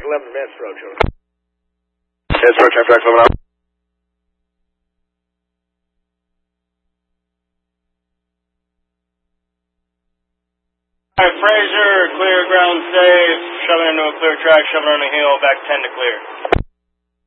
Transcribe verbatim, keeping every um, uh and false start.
eleven, advance approach, over. Advance approach, Amtrak eleven out. Alright, Fraser, clear, ground safe, shoving into a clear track, shoving on a hill, back ten to clear.